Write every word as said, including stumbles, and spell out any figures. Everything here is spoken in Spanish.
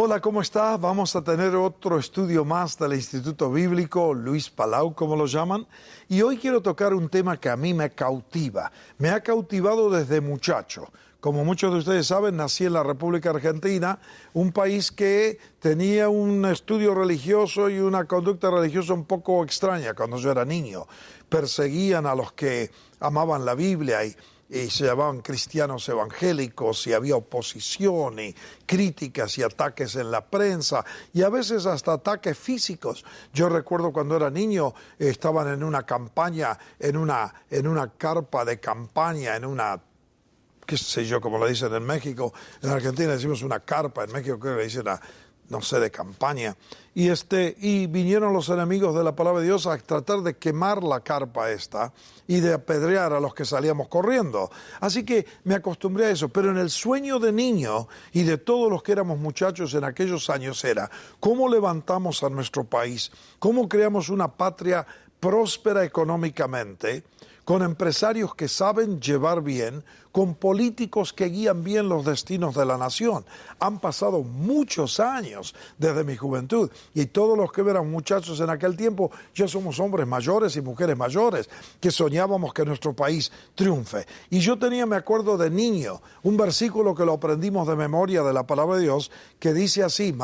Hola, ¿cómo estás? Vamos a tener otro estudio más del Instituto Bíblico Luis Palau, como lo llaman. Y hoy quiero tocar un tema que a mí me cautiva. Me ha cautivado desde muchacho. Como muchos de ustedes saben, nací en la República Argentina, un país que tenía un estudio religioso y una conducta religiosa un poco extraña cuando yo era niño. Perseguían a los que amaban la Biblia y y se llamaban cristianos evangélicos, y había oposición y críticas y ataques en la prensa y a veces hasta ataques físicos. Yo recuerdo cuando era niño, eh, estaban en una campaña, en una, en una carpa de campaña, en una, qué sé yo, como le dicen en México. En Argentina decimos una carpa, en México creo que le dicen una, no sé, de campaña. Y, este, y vinieron los enemigos de la palabra de Dios a tratar de quemar la carpa esta y de apedrear a los que salíamos corriendo. Así que me acostumbré a eso, pero en el sueño de niño y de todos los que éramos muchachos en aquellos años era cómo levantamos a nuestro país, cómo creamos una patria próspera económicamente, con empresarios que saben llevar bien, con políticos que guían bien los destinos de la nación. Han pasado muchos años desde mi juventud y todos los que eran muchachos en aquel tiempo ya somos hombres mayores y mujeres mayores que soñábamos que nuestro país triunfe. Y yo tenía, me acuerdo de niño, un versículo que lo aprendimos de memoria de la palabra de Dios que dice así: